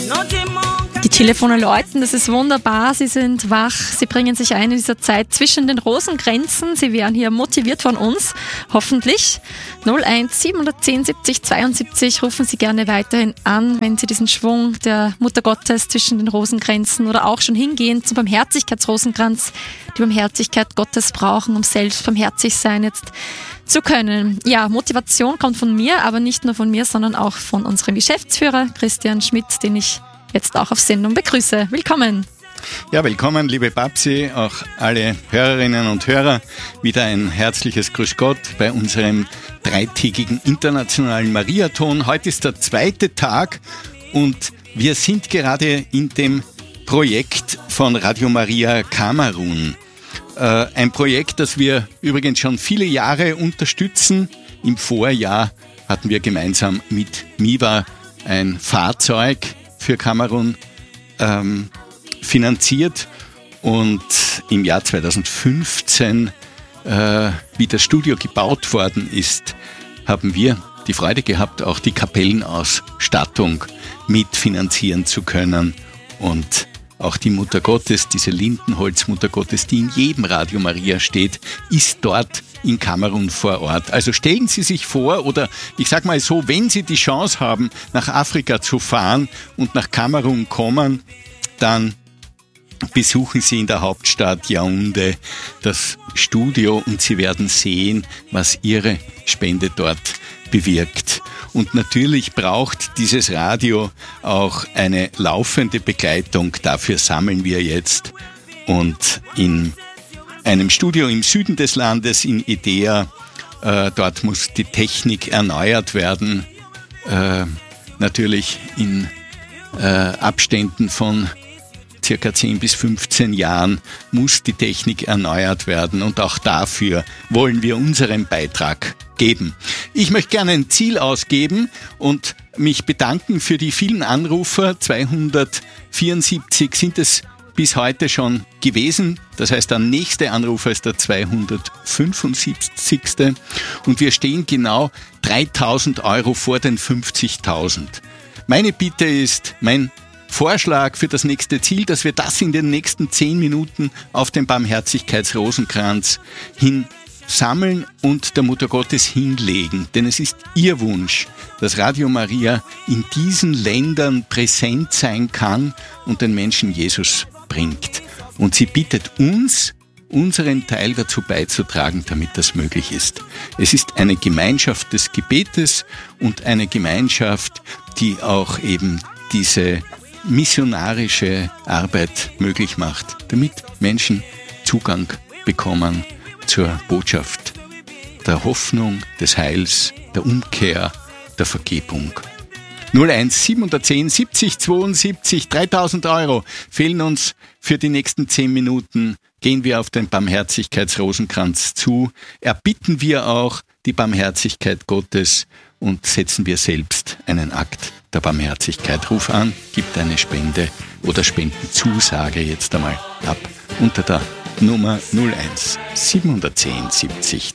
Die Telefone läuten, das ist wunderbar, Sie sind wach, Sie bringen sich ein in dieser Zeit zwischen den Rosengrenzen, Sie werden hier motiviert von uns, hoffentlich. 01 710 70 72, rufen Sie gerne weiterhin an, wenn Sie diesen Schwung der Mutter Gottes zwischen den Rosengrenzen oder auch schon hingehen zum Barmherzigkeitsrosenkranz, die Barmherzigkeit Gottes brauchen, um selbst barmherzig sein jetzt zu können. Ja, Motivation kommt von mir, aber nicht nur von mir, sondern auch von unserem Geschäftsführer Christian Schmidt, den ich jetzt auch auf Sendung begrüße. Willkommen. Ja, willkommen, liebe Babsi, auch alle Hörerinnen und Hörer. Wieder ein herzliches Grüß Gott bei unserem dreitägigen internationalen Mariathon. Heute ist der zweite Tag und wir sind gerade in dem Projekt von Radio Maria Kamerun. Ein Projekt, das wir übrigens schon viele Jahre unterstützen. Im Vorjahr hatten wir gemeinsam mit MIVA ein Fahrzeug für Kamerun finanziert und im Jahr 2015, wie das Studio gebaut worden ist, haben wir die Freude gehabt, auch die Kapellenausstattung mitfinanzieren zu können und auch die Mutter Gottes, diese Lindenholz-Mutter Gottes, die in jedem Radio Maria steht, ist dort in Kamerun vor Ort. Also stellen Sie sich vor, oder ich sage mal so, wenn Sie die Chance haben, nach Afrika zu fahren und nach Kamerun kommen, dann besuchen Sie in der Hauptstadt Yaoundé das Studio und Sie werden sehen, was Ihre Spende dort bewirkt. Und natürlich braucht dieses Radio auch eine laufende Begleitung. Dafür sammeln wir jetzt. Und in einem Studio im Süden des Landes, in Idea, dort muss die Technik erneuert werden. Natürlich in Abständen von circa 10 bis 15 Jahren muss die Technik erneuert werden und auch dafür wollen wir unseren Beitrag geben. Ich möchte gerne ein Ziel ausgeben und mich bedanken für die vielen Anrufer. 274 sind es bis heute schon gewesen. Das heißt, der nächste Anrufer ist der 275. Und wir stehen genau 3.000 Euro vor den 50.000. Meine Bitte ist, mein Vorschlag für das nächste Ziel, dass wir das in den nächsten 10 Minuten auf den Barmherzigkeitsrosenkranz hin sammeln und der Mutter Gottes hinlegen. Denn es ist ihr Wunsch, dass Radio Maria in diesen Ländern präsent sein kann und den Menschen Jesus bringt. Und sie bittet uns, unseren Teil dazu beizutragen, damit das möglich ist. Es ist eine Gemeinschaft des Gebetes und eine Gemeinschaft, die auch eben diese missionarische Arbeit möglich macht, damit Menschen Zugang bekommen zur Botschaft der Hoffnung, des Heils, der Umkehr, der Vergebung. 01 710 70 72, 3.000 Euro fehlen uns für die nächsten 10 Minuten. Gehen wir auf den Barmherzigkeitsrosenkranz zu, erbitten wir auch die Barmherzigkeit Gottes und setzen wir selbst einen Akt der Barmherzigkeit. Ruf an, gib deine Spende oder Spendenzusage jetzt einmal ab unter der Nummer 01 710 70